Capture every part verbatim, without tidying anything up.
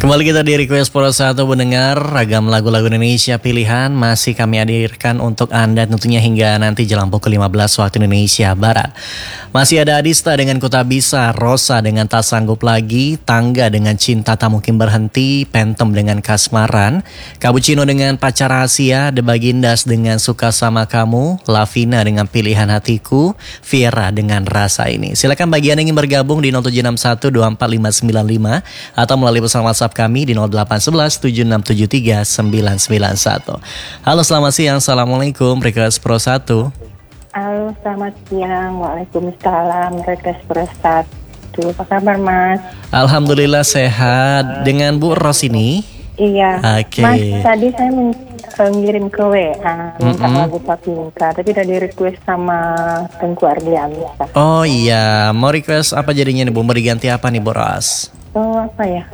Kembali kita di Request Pro satu mendengar ragam lagu-lagu Indonesia pilihan masih kami hadirkan untuk Anda tentunya hingga nanti jelang pukul lima belas waktu Indonesia Barat. Masih ada Adista dengan Ku Tak Bisa, Rosa dengan Tak Sanggup Lagi, Tangga dengan Cinta Tak Mungkin Berhenti, Phantom dengan Kasmaran, Cappuccino dengan Pacar Rahasia, The Bagindas dengan Suka Sama Kamu, Lavina dengan Pilihan Hatiku, Viera dengan Rasa Ini. Silakan bagi Anda yang ingin bergabung di nol tujuh enam satu dua empat lima sembilan lima atau melalui pesan WhatsApp kami di nol delapan satu satu tujuh enam tujuh tiga sembilan sembilan satu. Halo, selamat siang. Assalamualaikum. Request Pro satu. Halo, selamat siang. Waalaikumsalam. Request Pro satu. Apa kabar, Mas? Alhamdulillah sehat. Dengan Bu Ros ini? Iya. Oke. Mas, tadi saya mengirim ke W A minta Mm-mm. lagu Papinka, tapi udah di request sama Tengku Ardian. Oh iya, mau request apa jadinya nih Bu? Mau diganti apa nih Bu Ros? Oh, apa ya?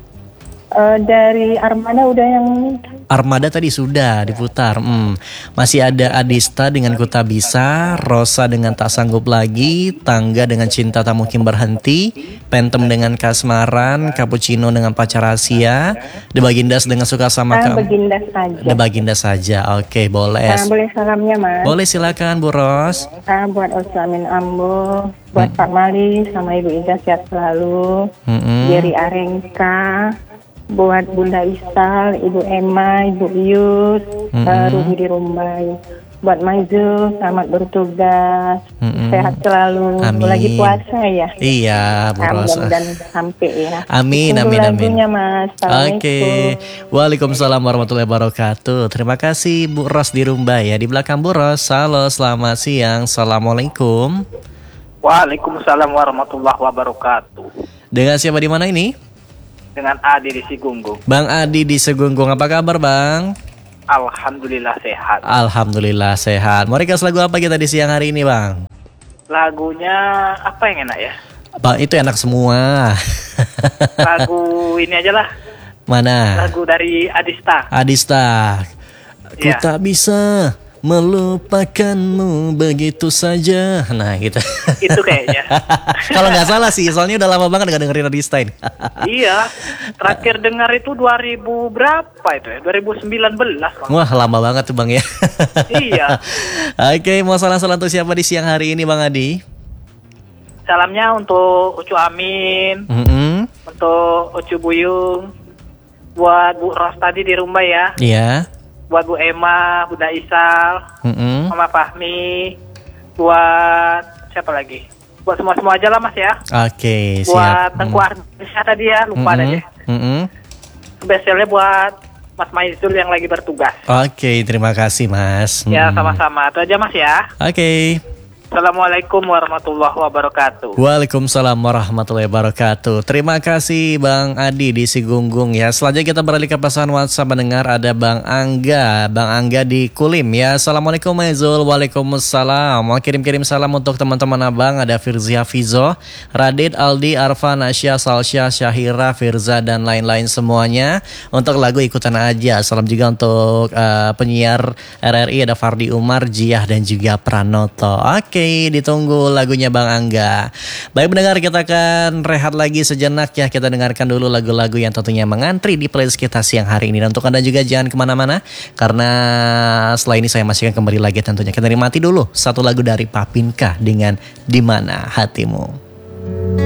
Eh, dari Armada udah yang Armada tadi sudah diputar. Hmm. Masih ada Adista dengan Ku Tak Bisa, Rosa dengan Tak Sanggup Lagi, Tangga dengan Cinta Tak Mungkin Berhenti, Phantom dengan Kasmaran, Cappuccino dengan Pacar Rahasia, The Bagindas dengan Suka Sama ah, Kamu. Baginda saja. The Bagindas saja. Oke, boleh. Ah, boleh salamnya, Mas? Boleh, silakan Bu Ros. Ah, buat Osamin Ambo, buat Pak Mali sama Ibu Ida sehat selalu. Mm-mm. Jerry Arengka, buat Bunda Isal, Ibu Emma, Ibu Yus, Mm-mm. uh, Ruby di Rumbai. Buat Maizu, selamat bertugas, Mm-mm. sehat selalu. Amin. Lagi puasa ya. Iya, Bu Ah, Ros. mudah-mudahan sampai ya. Amin, Tunggu amin, amin. lagunya, Mas. Oke, Assalamualaikum. Waalaikumsalam warahmatullahi wabarakatuh. Terima kasih Bu Ros di Rumbai ya. Di belakang Bu Ros, halo, selamat siang. Assalamualaikum. Waalaikumsalam warahmatullahi wabarakatuh. Dengan siapa di mana ini? Dengan Adi di Sigunggung. Bang Adi di Segunggung, apa kabar Bang? Alhamdulillah sehat. Alhamdulillah sehat. Mau request lagu apa kita di siang hari ini Bang? Lagunya apa yang enak ya? Bang, itu enak semua. Lagu ini aja lah. Mana? Lagu dari Adista. Adista. Ku Iya. tak bisa melupakanmu begitu saja. Nah gitu. Itu kayaknya. Kalau nggak salah sih, soalnya udah lama banget nggak dengerin Adista ini. Iya. Terakhir dengar itu dua ribu berapa itu ya? dua ribu sembilan belas. Bang. Wah, lama banget tuh Bang ya. Iya. Oke, mau salam-salam untuk siapa di siang hari ini Bang Adi? Salamnya untuk Ucu Amin, Mm-mm. untuk Ucu Buyung, buat Bu Ros tadi di rumah ya, Iya. buat Bu Emma, Bunda Isal, Mm-mm. Mama Fahmi, buat siapa lagi? Buat semua-semua aja lah Mas ya. Oke, Buat siap. Tengku Ardian tadi ya, lupa Mm-mm. aja. Mm-mm. Spesialnya buat Mas Maizul yang lagi bertugas. Oke, terima kasih Mas. Ya Mm. sama-sama, itu aja Mas ya. Oke. Assalamualaikum warahmatullahi wabarakatuh. Waalaikumsalam warahmatullahi wabarakatuh. Terima kasih Bang Adi di Sigunggung ya. Selanjutnya kita beralih ke pesan WhatsApp mendengar ada Bang Angga. Bang Angga di Kulim ya. Assalamualaikum Maizul. Waalaikumsalam. Mau kirim-kirim salam untuk teman-teman Abang. Ada Firzi Hafizo, Radit, Aldi, Arfa, Nasya, Salsya, Syahira, Firza dan lain-lain semuanya. Untuk lagu ikutan aja. Salam juga untuk uh, penyiar R R I ada Fardi Umar, Jiah dan juga Pranoto. Oke, ditunggu lagunya Bang Angga. Baik pendengar, kita akan rehat lagi sejenak ya. Kita dengarkan dulu lagu-lagu yang tentunya mengantri di playlist kita siang hari ini. Dan untuk Anda juga jangan kemana-mana, karena setelah ini saya masih akan kembali lagi tentunya. Kita nikmati dulu satu lagu dari Papinka dengan Di Mana Hatimu.